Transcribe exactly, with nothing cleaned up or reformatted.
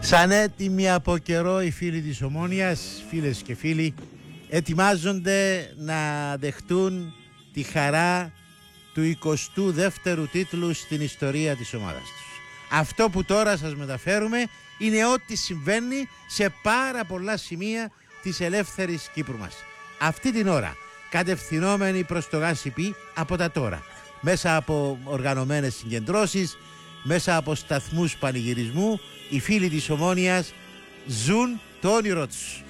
Σαν έτοιμοι από καιρό οι φίλοι της Ομόνοιας, φίλες και φίλοι, ετοιμάζονται να δεχτούν τη χαρά του εικοστού δεύτερου τίτλου στην ιστορία της ομάδας τους. Αυτό που τώρα σας μεταφέρουμε είναι ό,τι συμβαίνει σε πάρα πολλά σημεία της ελεύθερης Κύπρου μας. Αυτή την ώρα, κατευθυνόμενοι προς το ΓΑΣΥΠΗ από τα τώρα, μέσα από οργανωμένες συγκεντρώσεις, μέσα από σταθμούς πανηγυρισμού, οι φίλοι της Ομόνοιας ζουν το όνειρό τους.